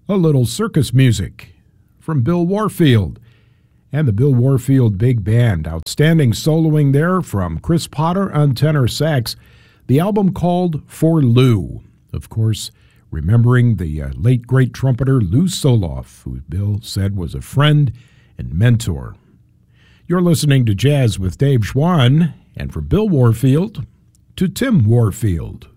a little circus music from Bill Warfield and the Bill Warfield Big Band. Outstanding soloing there from Chris Potter on tenor sax. The album called For Lou. Of course, remembering the late great trumpeter Lou Soloff, who Bill said was a friend and mentor. You're listening to Jazz with Dave Schwann, and for Bill Warfield, to Tim Warfield.